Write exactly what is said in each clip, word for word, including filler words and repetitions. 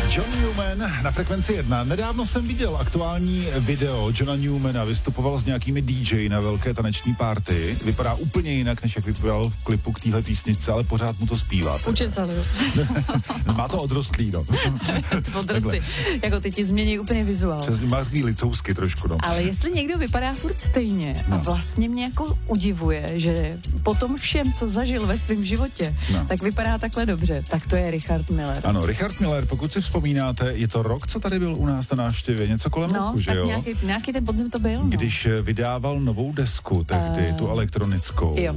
John Newman na Frekvenci jedna. Nedávno jsem viděl aktuální video Johna Newmana, vystupoval s nějakými dý džej na velké taneční party. Vypadá úplně jinak, než jak vypadal v klipu k téhle písničce, ale pořád mu to zpívá. Učesal, jo. Má to odrostlý, no. Odrostlý. Jako ty ti změní úplně vizuál. Přesně, má takový licousky trošku, no. Ale jestli někdo vypadá furt stejně no. a vlastně mě jako udivuje, že po tom všem, co zažil ve svém životě, no. tak vypadá takhle dobře, tak to je Richard Miller. Ano, Richard Miller, pokud si vzpomínáte, je to rok, co tady byl u nás na návštěvě, něco kolem no, roku, že jo? Nějaký, nějaký ten podzim to byl, no. Když vydával novou desku, tehdy, uh, tu elektronickou. Jo.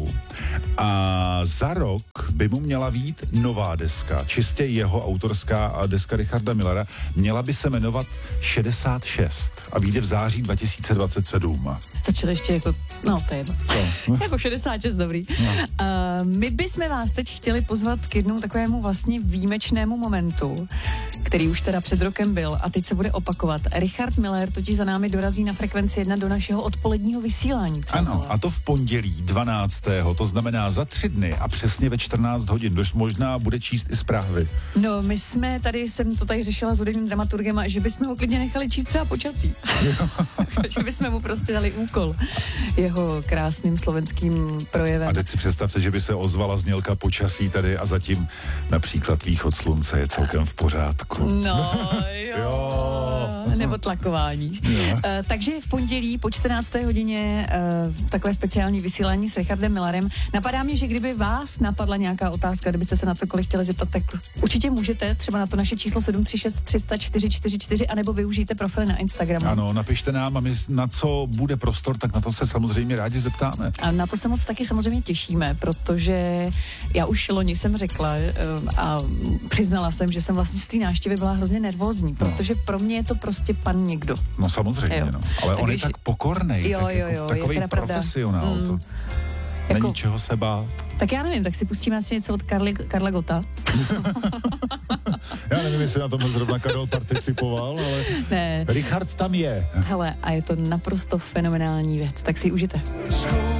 A za rok by mu měla být nová deska, čistě jeho autorská deska Richarda Millera, měla by se jmenovat šedesát šest a vyjde v září dva tisíce dvacet sedm. Stačilo ještě jako, no to je jedno. No. Jako šedesát šest, dobrý. No. Uh, my bychom vás teď chtěli pozvat k jednomu takovému vlastně výjimečnému momentu, který už teda před rokem byl a teď se bude opakovat. Richard Miller totiž za námi dorazí na Frekvenci jedna do našeho odpoledního vysílání. Ano, a to v pondělí dvanáctého to znamená za tři dny a přesně ve čtrnáct hodin, dost možná bude číst i zprávy. No, my jsme tady, jsem to tady řešila s hudebním dramaturgem, a že bychom ho klidně nechali číst třeba počasí. Že bychom mu prostě dali úkol jeho krásným slovenským projevem. A teď si představte, že by se ozvala znělka počasí tady a zatím například východ slunce je celkem v pořádku. No, jo. jo. Nebo tlakování. Uh, takže v pondělí po čtrnácté hodině uh, takové speciální vysílání s Richardem Millerem. Napadá mě, že kdyby vás napadla nějaká otázka, kdybyste se na cokoliv chtěli zeptat, tak určitě můžete třeba na to naše číslo sedm tři šest tři sta čtyři čtyři čtyři anebo využijte profil na Instagramu. Ano, napište nám a my na co bude prostor, tak na to se samozřejmě rádi zeptáme. A na to se moc taky samozřejmě těšíme, protože já už loni jsem řekla uh, a přiznala jsem, že jsem vlastně z té návštěvy byla hrozně nervózní, protože pro mě je to prostě pan někdo. No samozřejmě, jo. no. Ale tak on když... je tak pokornej, jo, tak jo, jako, jo, takový profesionál. Mm. To... Jako... Není čeho se bát. Tak já nevím, tak si pustíme asi něco od Karly, Karla Gotta. Já nevím, jestli na tom zrovna Karel participoval, ale ne. Richard tam je. Hele, a je to naprosto fenomenální věc, tak si ji užijte.